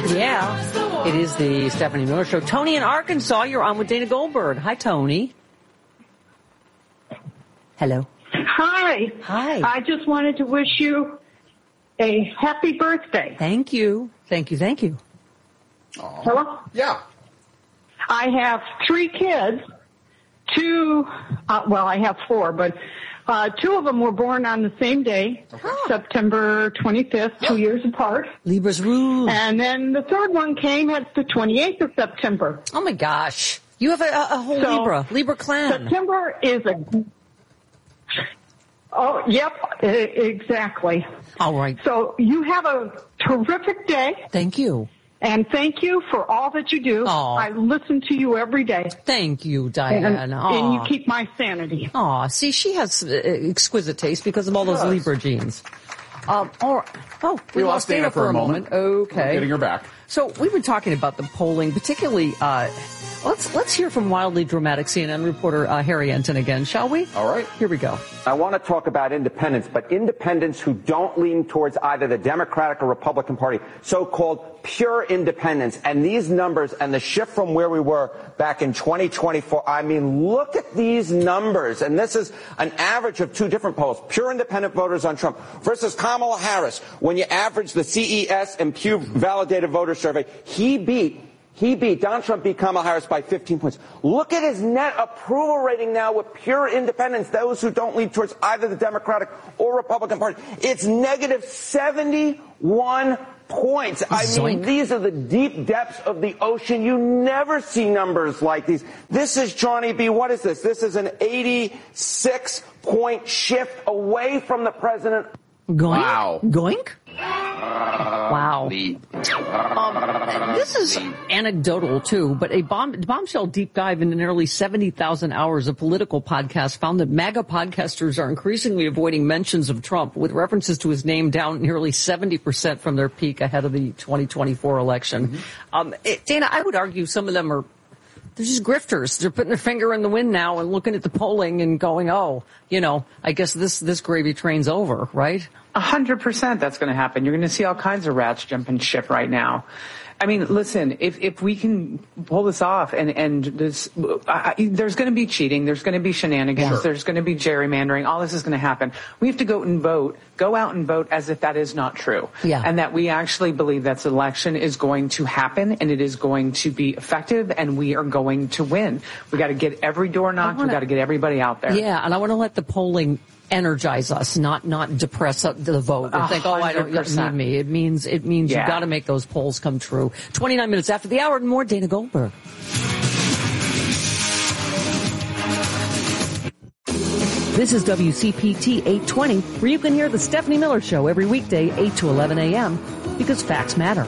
Yeah, it is the Stephanie Miller Show. Tony in Arkansas, you're on with Dana Goldberg. Hi, Tony. Hello. Hi. Hi. I just wanted to wish you a happy birthday. Thank you. Thank you. Thank you. Aww. Hello? Yeah. I have 3 kids. I have 4, but 2 of them were born on the same day, September 25th, 2 years apart. Libras rule. And then the third one came at the 28th of September. Oh, my gosh. You have a whole Libra clan. September is Oh, yep, exactly. All right. So you have a terrific day. Thank you. And thank you for all that you do. Aww. I listen to you every day. Thank you, Diane. And you keep my sanity. Aw, see, she has exquisite taste because of all those Libra genes. We lost Dana for a moment. Okay. Getting her back. So we've been talking about the polling, particularly, let's hear from wildly dramatic CNN reporter Harry Enton again, shall we? All right. Here we go. I want to talk about independents, but independents who don't lean towards either the Democratic or Republican Party, so-called pure independents. And these numbers and the shift from where we were back in 2024, I mean, look at these numbers. And this is an average of 2 different polls. Pure independent voters on Trump versus Kamala Harris. When you average the CES and Pew validated voter survey, he beat Donald Trump beat Kamala Harris by 15 points. Look at his net approval rating now with pure independents, those who don't lean towards either the Democratic or Republican Party. It's negative 71 points. I mean, these are the deep depths of the ocean. You never see numbers like these. This is, Johnny B., what is this? This is an 86-point shift away from the president. Goink? Wow. Goink? Wow. This is anecdotal, too, but a bombshell deep dive into nearly 70,000 hours of political podcasts found that MAGA podcasters are increasingly avoiding mentions of Trump, with references to his name down nearly 70% from their peak ahead of the 2024 election. Dana, I would argue some of them they're just grifters. They're putting their finger in the wind now and looking at the polling and going, I guess this gravy train's over, right? 100% that's going to happen. You're going to see all kinds of rats jumping ship right now. I mean, listen, if we can pull this off and this, there's going to be cheating, there's going to be shenanigans, there's going to be gerrymandering, all this is going to happen. We have to go out and vote as if that is not true. Yeah. And that we actually believe that this election is going to happen and it is going to be effective and we are going to win. We got to get every door knocked, we got to get everybody out there. Yeah, and I want to let the polling energize us, not depress the vote or think, I don't need me. It means you've got to make those polls come true. 29 minutes after the hour, and more Dana Goldberg. This is WCPT 820, where you can hear the Stephanie Miller Show every weekday, 8 to 11 a.m., because facts matter.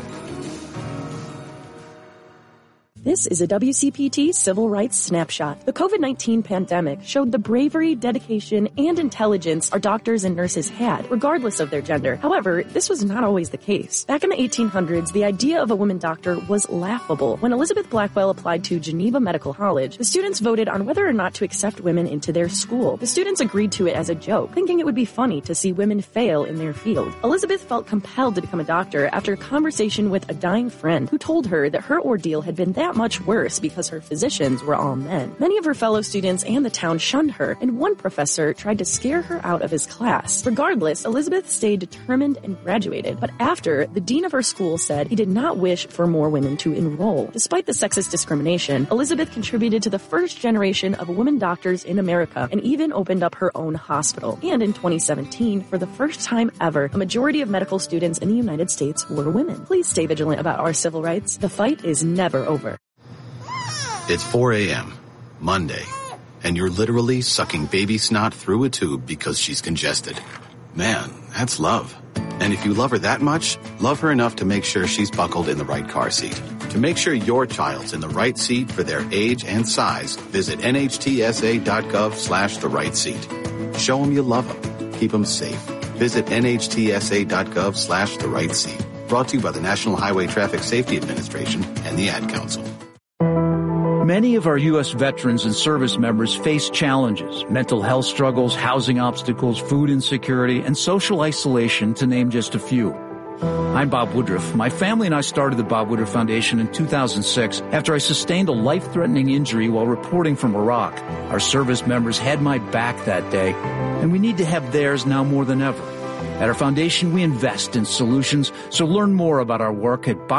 This is a WCPT Civil Rights Snapshot. The COVID-19 pandemic showed the bravery, dedication, and intelligence our doctors and nurses had, regardless of their gender. However, this was not always the case. Back in the 1800s, the idea of a woman doctor was laughable. When Elizabeth Blackwell applied to Geneva Medical College, the students voted on whether or not to accept women into their school. The students agreed to it as a joke, thinking it would be funny to see women fail in their field. Elizabeth felt compelled to become a doctor after a conversation with a dying friend who told her that her ordeal had been that much worse because her physicians were all men. Many of her fellow students and the town shunned her, and one professor tried to scare her out of his class. Regardless, Elizabeth stayed determined and graduated, but after, the dean of her school said he did not wish for more women to enroll. Despite the sexist discrimination, Elizabeth contributed to the first generation of women doctors in America and even opened up her own hospital. And in 2017, for the first time ever, a majority of medical students in the United States were women. Please stay vigilant about our civil rights. The fight is never over. It's 4 a.m., Monday, and you're literally sucking baby snot through a tube because she's congested. Man, that's love. And if you love her that much, love her enough to make sure she's buckled in the right car seat. To make sure your child's in the right seat for their age and size, visit nhtsa.gov/the right seat. Show them you love them. Keep them safe. Visit nhtsa.gov/the right seat. Brought to you by the National Highway Traffic Safety Administration and the Ad Council. Many of our U.S. veterans and service members face challenges, mental health struggles, housing obstacles, food insecurity, and social isolation, to name just a few. I'm Bob Woodruff. My family and I started the Bob Woodruff Foundation in 2006 after I sustained a life-threatening injury while reporting from Iraq. Our service members had my back that day, and we need to have theirs now more than ever. At our foundation, we invest in solutions, so learn more about our work at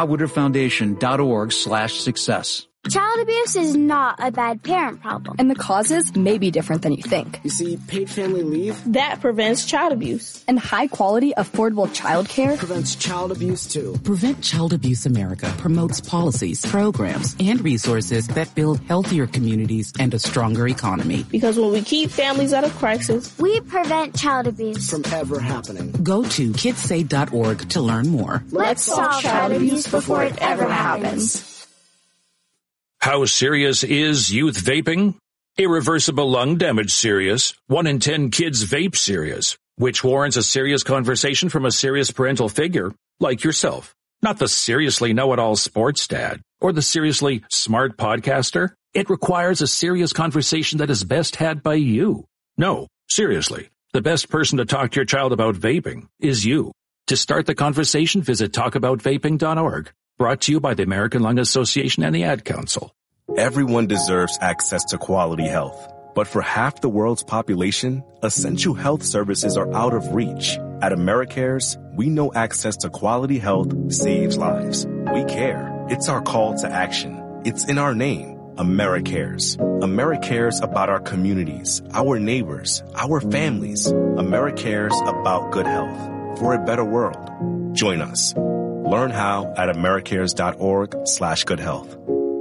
bobwoodrufffoundation.org/success. Child abuse is not a bad parent problem. And the causes may be different than you think. You see, paid family leave, that prevents child abuse. And high-quality, affordable child care prevents child abuse, too. Prevent Child Abuse America promotes policies, programs, and resources that build healthier communities and a stronger economy. Because when we keep families out of crisis, we prevent child abuse from ever happening. Go to kidssay.org to learn more. Let's solve child abuse before it ever happens. How serious is youth vaping? Irreversible lung damage serious. 1 in 10 kids vape serious, which warrants a serious conversation from a serious parental figure like yourself. Not the seriously know-it-all sports dad or the seriously smart podcaster. It requires a serious conversation that is best had by you. No, seriously, the best person to talk to your child about vaping is you. To start the conversation, visit talkaboutvaping.org. Brought to you by the American Lung Association and the Ad Council. Everyone deserves access to quality health. But for half the world's population, essential health services are out of reach. At AmeriCares, we know access to quality health saves lives. We care. It's our call to action. It's in our name. AmeriCares. AmeriCares about our communities, our neighbors, our families. AmeriCares about good health. For a better world. Join us. Learn how at americares.org/goodhealth.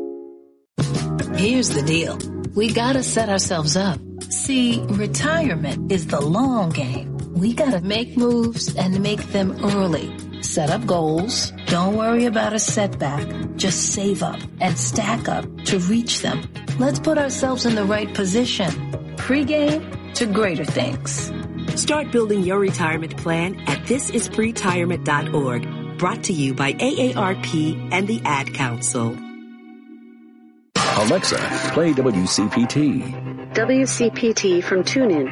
Here's the deal. We gotta set ourselves up. See, retirement is the long game. We gotta make moves and make them early. Set up goals. Don't worry about a setback. Just save up and stack up to reach them. Let's put ourselves in the right position. Pre-game to greater things. Start building your retirement plan at thisispretirement.org. Brought to you by AARP and the Ad Council. Alexa, play WCPT. WCPT from TuneIn.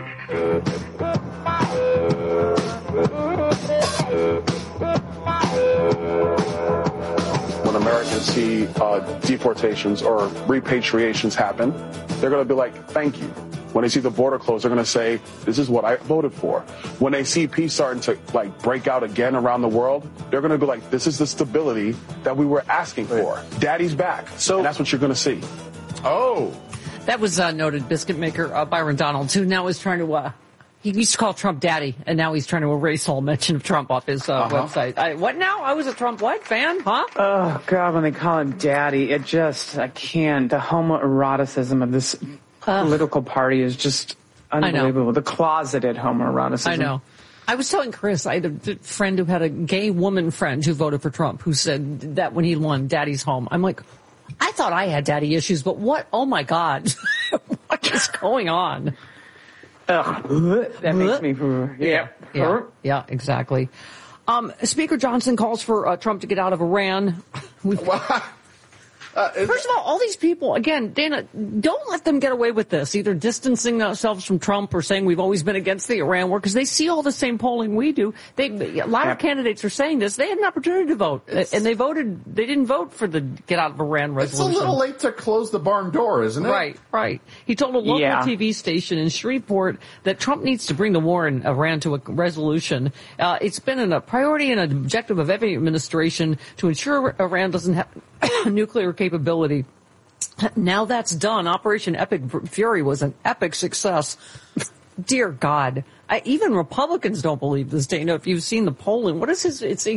When Americans see deportations or repatriations happen, they're going to be like, thank you. When they see the border closed, they're going to say, this is what I voted for. When they see peace starting to break out again around the world, they're going to be like, this is the stability that we were asking for. Daddy's back. So and that's what you're going to see. Oh. That was noted biscuit maker Byron Donalds, who now is trying to, he used to call Trump daddy, and now he's trying to erase all mention of Trump off his website. What now? I was a Trump fan, huh? Oh, God, when they call him daddy, I can't. The homoeroticism of this political party is just unbelievable. The closeted homoeroticism. I know. I was telling Chris, I had a friend who had a gay woman friend who voted for Trump who said that when he won, daddy's home. I'm like, I thought I had daddy issues, but what? Oh, my God. What is going on? Ugh. That makes me... Yeah, exactly. Speaker Johnson calls for Trump to get out of Iran. First of all these people, again, Dana, don't let them get away with this, either distancing themselves from Trump or saying we've always been against the Iran war, because they see all the same polling we do. A lot of candidates are saying this. They had an opportunity to vote, and they didn't vote for the get out of Iran resolution. It's a little late to close the barn door, isn't it? Right. He told a local TV station in Shreveport that Trump needs to bring the war in Iran to a resolution. It's been a priority and an objective of every administration to ensure Iran doesn't have nuclear capability. Now that's done. Operation Epic Fury was an epic success. Dear God. Even Republicans don't believe this, Dana. If you've seen the polling, what is his? It's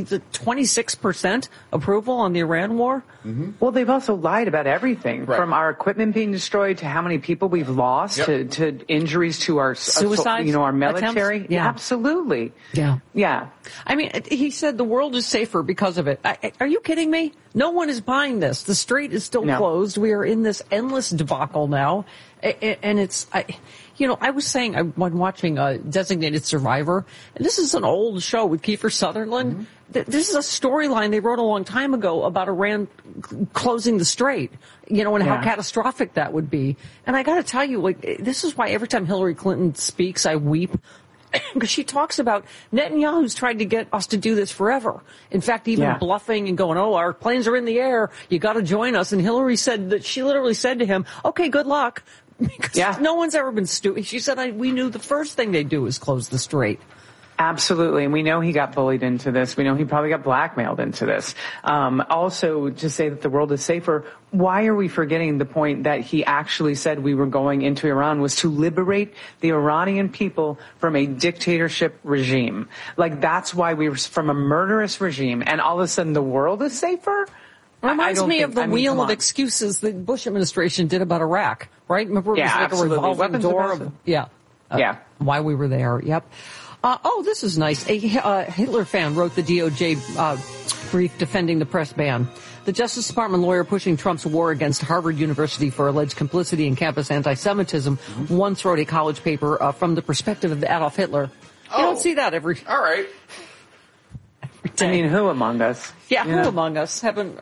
26% approval on the Iran war. Mm-hmm. Well, they've also lied about everything, from our equipment being destroyed to how many people we've lost to injuries to our suicides, our military. Attempts? Yeah, absolutely. Yeah. I mean, he said the world is safer because of it. Are you kidding me? No one is buying this. The strait is still closed. We are in this endless debacle now, and it's. I was saying when watching Designated Survivor, and this is an old show with Kiefer Sutherland. Mm-hmm. This is a storyline they wrote a long time ago about Iran closing the strait, and how catastrophic that would be. And I got to tell you, this is why every time Hillary Clinton speaks, I weep. because she talks about Netanyahu's tried to get us to do this forever. In fact, even bluffing and going, "Oh, our planes are in the air. You got to join us." And Hillary said that she literally said to him, "Okay, good luck." Because no one's ever been stupid. She said, "We knew the first thing they'd do is close the strait." Absolutely. And we know he got bullied into this. We know he probably got blackmailed into this. Also, to say that the world is safer, why are we forgetting the point that he actually said we were going into Iran was to liberate the Iranian people from a dictatorship regime? Like, that's why we were from a murderous regime, and all of a sudden the world is safer? Reminds me of the wheel of excuses the Bush administration did about Iraq, right? Remember, it was like a revolving door. Why we were there. Yep. This is nice. A Hitler fan wrote the DOJ brief defending the press ban. The Justice Department lawyer pushing Trump's war against Harvard University for alleged complicity in campus anti-Semitism once wrote a college paper from the perspective of Adolf Hitler. You don't see that every... All right. I mean, who among us? Yeah, who among us hasn't,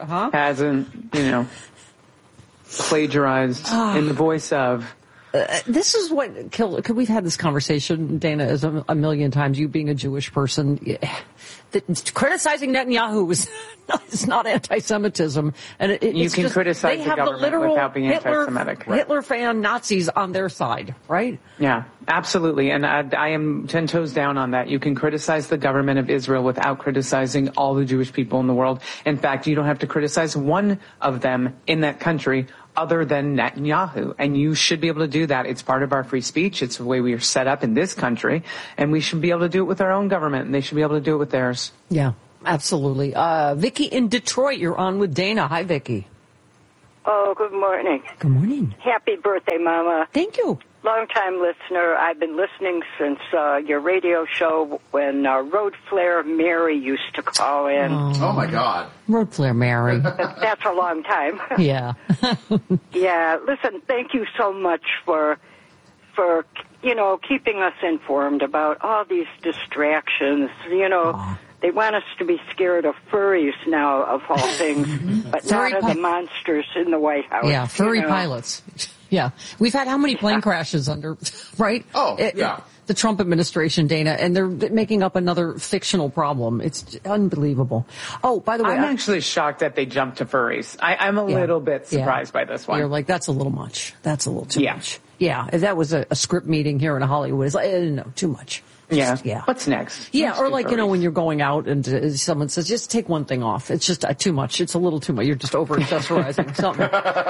plagiarized in the voice of... This is what killed. Cause we've had this conversation, Dana, as a million times. You being a Jewish person, criticizing Netanyahu is not anti-Semitism, and you can criticize the government without being anti-Semitic. Hitler fan Nazis on their side, right? Yeah, absolutely. And I am 10 toes down on that. You can criticize the government of Israel without criticizing all the Jewish people in the world. In fact, you don't have to criticize one of them in that country other than Netanyahu. And you should be able to do that. It's part of our free speech. It's the way we are set up in this country. And we should be able to do it with our own government, and they should be able to do it with theirs. Yeah, absolutely. Vicky in Detroit, you're on with Dana. Hi, Vicky. Oh, good morning. Good morning. Happy birthday, Mama. Thank you. Long-time listener. I've been listening since your radio show when Road Flare Mary used to call in. Oh, my God. Road Flare Mary. That's a long time. Yeah. Yeah. Listen, thank you so much for keeping us informed about all these distractions. They want us to be scared of furries now, of all things, but not of the monsters in the White House. Yeah, furry pilots. Yeah. We've had how many plane crashes under, right? The Trump administration, Dana, and they're making up another fictional problem. It's unbelievable. Oh, by the way, I'm actually shocked that they jumped to furries. I'm a little bit surprised by this one. You're like, that's a little much. That's a little too much. Yeah. If that was a script meeting here in Hollywood, it's like, no, too much. Yeah. What's next? Yeah, or like, when you're going out and someone says, just take one thing off. It's just too much. It's a little too much. You're just over-accessorizing something.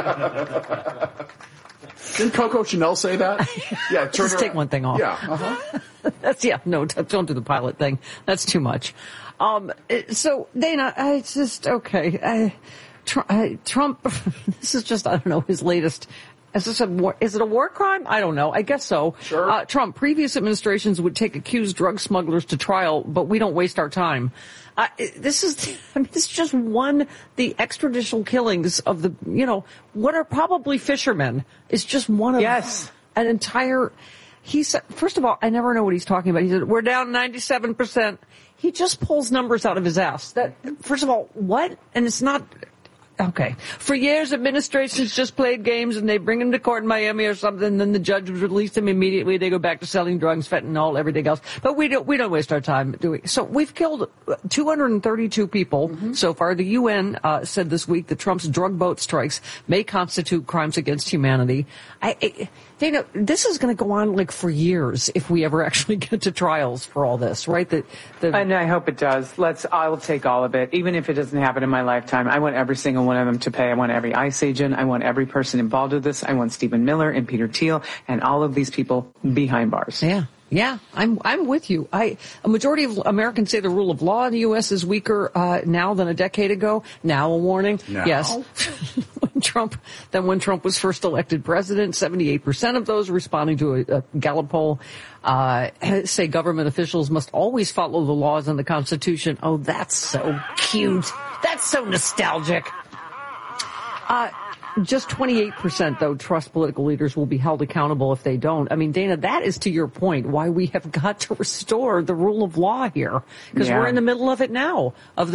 Didn't Coco Chanel say that? Yeah, just take one thing off. Yeah. Don't do the pilot thing. That's too much. So, Dana, it's just, okay. Trump, this is just, I don't know, his latest... Is it a war crime? I don't know. I guess so. Sure. Trump, previous administrations would take accused drug smugglers to trial, but we don't waste our time. This is just the extrajudicial killings of what are probably fishermen. It's just one of an entire, he said, first of all, I never know what he's talking about. He said, we're down 97%. He just pulls numbers out of his ass. First of all, what? And it's not, okay. For years, administrations just played games and they bring him to court in Miami or something, and then the judge would release him immediately. They go back to selling drugs, fentanyl, everything else. But we don't waste our time doing it. So we've killed 232 people so far. The UN said this week that Trump's drug boat strikes may constitute crimes against humanity. Dana, this is going to go on for years if we ever actually get to trials for all this, right? And I hope it does. I'll take all of it, even if it doesn't happen in my lifetime. I want every single one of them to pay. I want every ICE agent. I want every person involved with this. I want Stephen Miller and Peter Thiel and all of these people behind bars. Yeah, I'm with you. A majority of Americans say the rule of law in the U.S. is weaker now than a decade ago. Now a warning. Now? Yes. When Trump was first elected president, 78% of those responding to a Gallup poll say government officials must always follow the laws and the Constitution. Oh, that's so cute. That's so nostalgic. Just 28%, though, trust political leaders will be held accountable if they don't. I mean, Dana, that is, to your point, why we have got to restore the rule of law here. Because we're in the middle of it now,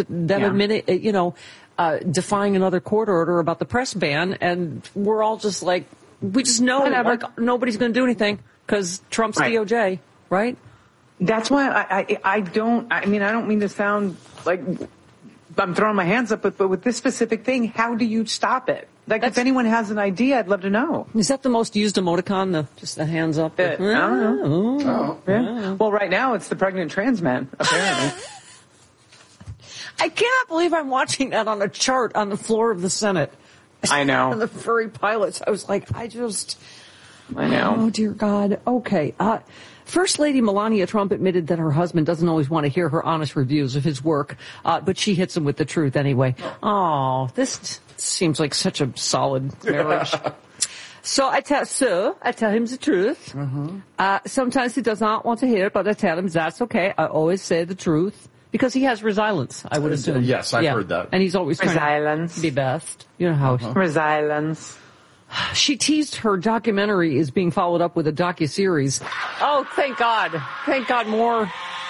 defying another court order about the press ban, and we're all just like, we just know nobody's going to do anything because Trump's DOJ, right? That's why I don't mean to sound like I'm throwing my hands up, but with this specific thing, how do you stop it? Like, if anyone has an idea, I'd love to know. Is that the most used emoticon, just the hands up? I don't know. Yeah. Well, right now, it's the pregnant trans man, apparently. I cannot believe I'm watching that on a chart on the floor of the Senate. I know. The furry pilots. I was like, I know. Oh, dear God. Okay. First Lady Melania Trump admitted that her husband doesn't always want to hear her honest reviews of his work, but she hits him with the truth anyway. Oh, this seems like such a solid marriage. So I tell him the truth. Mm-hmm. Sometimes he does not want to hear it, but I tell him that's okay. I always say the truth. Because he has resilience, I would assume. Yes, I've heard that. And he's always trying to be best. You know how. Resilience. She teased her documentary is being followed up with a docuseries. Oh, thank God. Thank God, more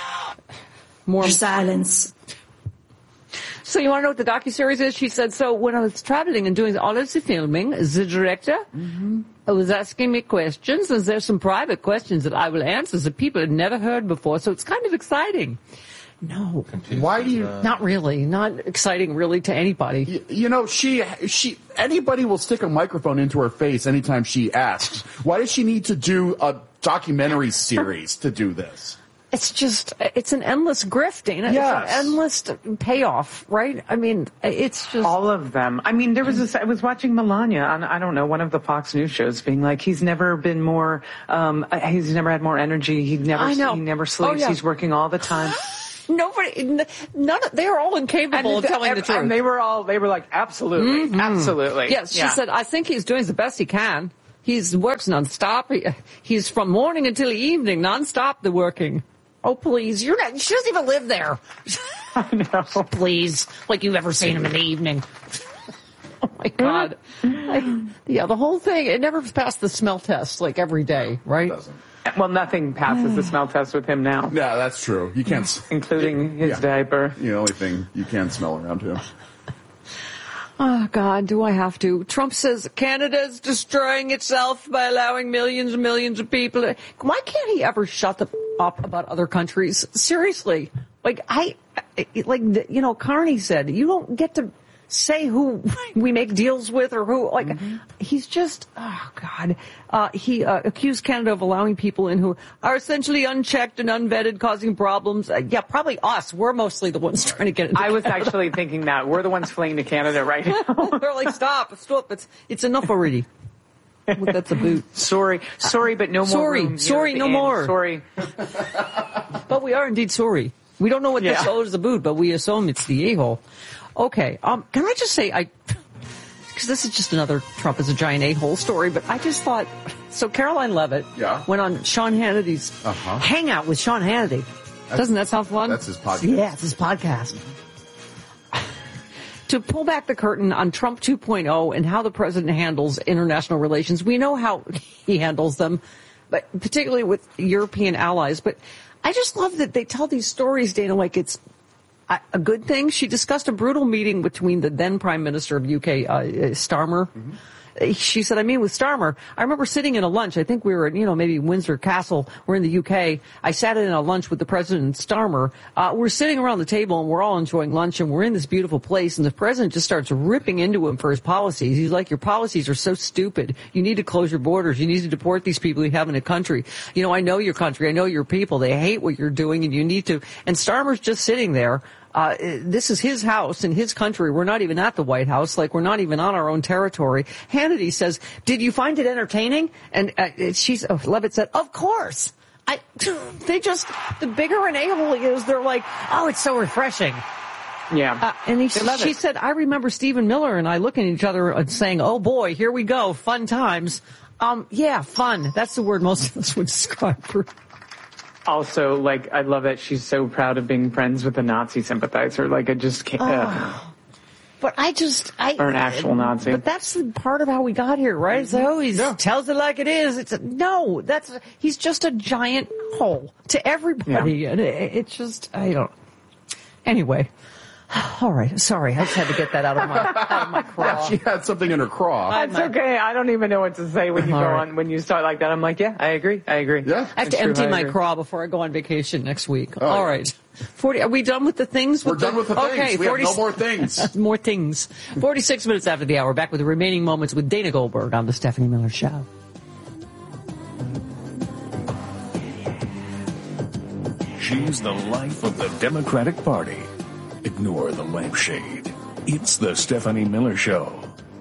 silence. So you want to know what the docuseries is? She said, so when I was traveling and doing all of the filming, the director was asking me questions, and there's some private questions that I will answer that people had never heard before, so it's kind of exciting. No. Why do you? Not really. Not exciting, really, to anybody. You know, anybody will stick a microphone into her face anytime she asks. Why does she need to do a documentary series to do this? It's an endless grift, Dana. Yes. It's an endless payoff, right? I mean, it's just... All of them. I mean, I was watching Melania on, I don't know, one of the Fox News shows being like, he's never been more, he's never had more energy. He never sleeps. Oh, yeah. He's working all the time. They're all incapable of telling the truth. And they were like, absolutely, absolutely. Yes, she said, I think he's doing the best he can. He works nonstop. He's from morning until evening, nonstop, the working. Oh, please, she doesn't even live there. I know. Please, like you've ever seen him in the evening. Oh my God. The whole thing, it never passed the smell test, like every day, right? It doesn't. Well, nothing passes the smell test with him now. Yeah, that's true. You can't... Including his diaper. The only thing you can smell around him. Oh, God, do I have to? Trump says Canada's destroying itself by allowing millions and millions of people. Why can't he ever shut up about other countries? Seriously. Carney said, you don't get to say who we make deals with or who, he's just, oh God. He accused Canada of allowing people in who are essentially unchecked and unvetted, causing problems. Probably us. We're mostly the ones trying to get into I was Canada. actually thinking that. We're the ones fleeing to Canada right now. They're like, stop, it's enough already. That's a boot. Sorry, but no more room. Sorry, no more. Sorry. But we are indeed sorry. We don't know what this owes the boot, but we assume it's the a-hole. Okay, can I just say, because this is just another Trump is a giant a-hole story, but I just thought, so Caroline Leavitt went on Sean Hannity's hangout with Sean Hannity. Doesn't that sound fun? That's his podcast. Yeah, it's his podcast. To pull back the curtain on Trump 2.0 and how the president handles international relations. We know how he handles them, but particularly with European allies. But I just love that they tell these stories, Dana, like it's a good thing. She discussed a brutal meeting between the then Prime Minister of UK, Starmer. Mm-hmm. She said, I mean, with Starmer, I remember sitting in a lunch. I think we were at, maybe Windsor Castle. We're in the UK. I sat in a lunch with the president and Starmer. We're sitting around the table and we're all enjoying lunch and we're in this beautiful place. And the president just starts ripping into him for his policies. He's like, your policies are so stupid. You need to close your borders. You need to deport these people you have in a country. I know your country. I know your people. They hate what you're doing and you need to. And Starmer's just sitting there. This is his house in his country. We're not even at the White House. Like, we're not even on our own territory. Hannity says, did you find it entertaining? And Leavitt said, of course. The bigger an a-hole he is, they're like, oh, it's so refreshing. Yeah. And she said, I remember Stephen Miller and I looking at each other and saying, oh boy, here we go. Fun times. Yeah, fun. That's the word most of us would describe her. Also, I love that she's so proud of being friends with a Nazi sympathizer. I just can't. But or an actual Nazi. But that's part of how we got here, right? So he tells it like it is. He's just a giant hole to everybody. Yeah. And it's just, Anyway. All right. Sorry. I just had to get that out of my craw. Yeah, she had something in her craw. That's okay. I don't even know what to say when you when you start like that. I'm like, yeah, I agree. Yeah. I have to empty my craw before I go on vacation next week. All right. 40. Are we done with the things? We're done with the things. Okay. We have no more things. More things. 46 minutes after the hour. Back with the remaining moments with Dana Goldberg on the Stephanie Miller Show. She's the life of the Democratic Party. Ignore the lampshade. It's the Stephanie Miller Show.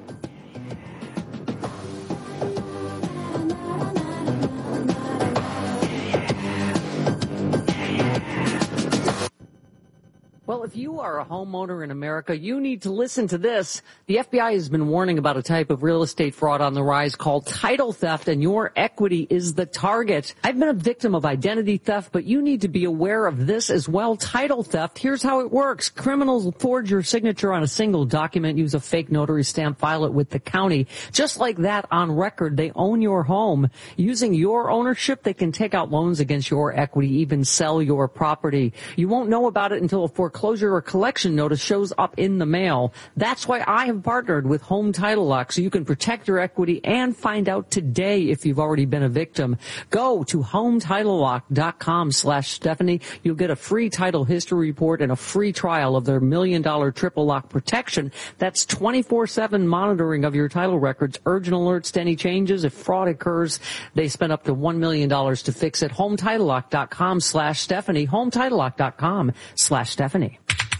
Well, if you are a homeowner in America, you need to listen to this. The FBI has been warning about a type of real estate fraud on the rise called title theft, and your equity is the target. I've been a victim of identity theft, but you need to be aware of this as well. Title theft, here's how it works. Criminals will forge your signature on a single document, use a fake notary stamp, file it with the county. Just like that, on record, they own your home. Using your ownership, they can take out loans against your equity, even sell your property. You won't know about it until a foreclosure or collection notice shows up in the mail. That's why I have partnered with Home Title Lock, so you can protect your equity and find out today if you've already been a victim. Go to HomeTitleLock.com/Stephanie. You'll get a free title history report and a free trial of their $1 million triple lock protection. That's 24/7 monitoring of your title records, urgent alerts to any changes. If fraud occurs, they spend up to $1 million to fix it. HomeTitleLock.com/Stephanie. HomeTitleLock.com/Stephanie.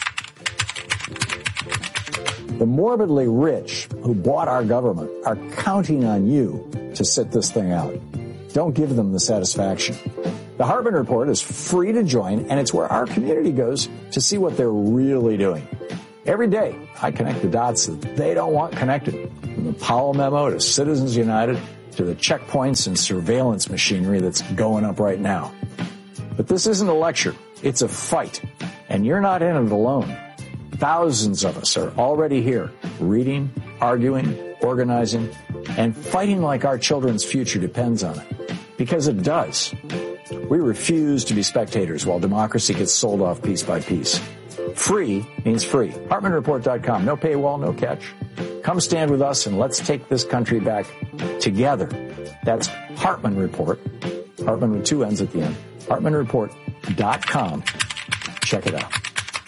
The morbidly rich who bought our government are counting on you to sit this thing out. Don't give them the satisfaction. The Hartman Report is free to join, and it's where our community goes to see what they're really doing. Every day, I connect the dots that they don't want connected. From the Powell memo to Citizens United to the checkpoints and surveillance machinery that's going up right now. But this isn't a lecture. It's a fight. And you're not in it alone. Thousands of us are already here, reading, arguing, organizing, and fighting like our children's future depends on it. Because it does. We refuse to be spectators while democracy gets sold off piece by piece. Free means free. HartmanReport.com. No paywall, no catch. Come stand with us and let's take this country back together. That's Hartman Report. Hartman with 2 N's at the end. HartmanReport.com. Check it out.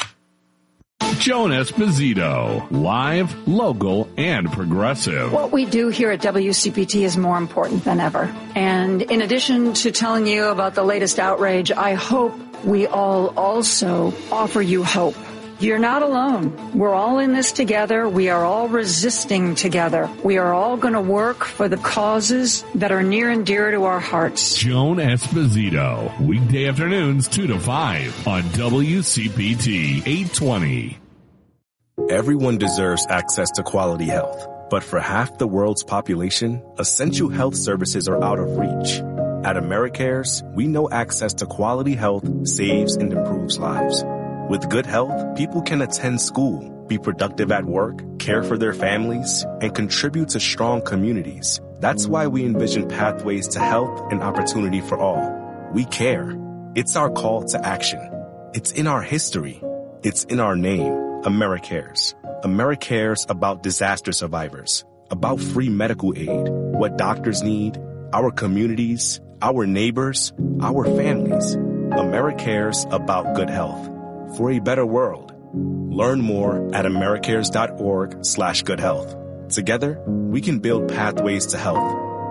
Joan Esposito, live, local, and progressive. What we do here at WCPT is more important than ever. And in addition to telling you about the latest outrage, I hope we all also offer you hope. You're not alone. We're all in this together. We are all resisting together. We are all going to work for the causes that are near and dear to our hearts. Joan Esposito, weekday afternoons 2 to 5 on WCPT 820. Everyone deserves access to quality health, but for half the world's population, essential health services are out of reach. At AmeriCares, we know access to quality health saves and improves lives. With good health, people can attend school, be productive at work, care for their families, and contribute to strong communities. That's why we envision pathways to health and opportunity for all. We care. It's our call to action. It's in our history. It's in our name, AmeriCares. AmeriCares about disaster survivors, about free medical aid, what doctors need, our communities, our neighbors, our families. AmeriCares about good health. For a better world. Learn more at americares.org/goodhealth. Together, we can build pathways to health.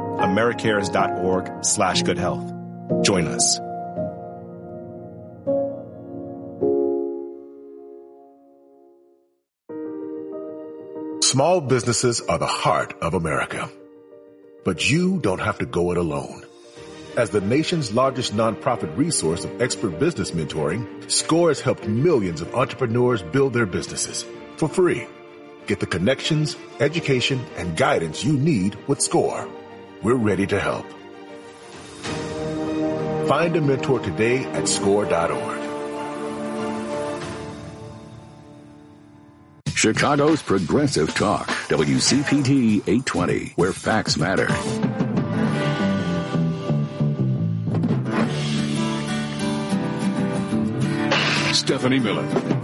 americares.org/goodhealth. Join us. Small businesses are the heart of America. But you don't have to go it alone. As the nation's largest nonprofit resource of expert business mentoring, SCORE has helped millions of entrepreneurs build their businesses for free. Get the connections, education, and guidance you need with SCORE. We're ready to help. Find a mentor today at SCORE.org. Chicago's Progressive Talk, WCPT 820, where facts matter. Stephanie Miller.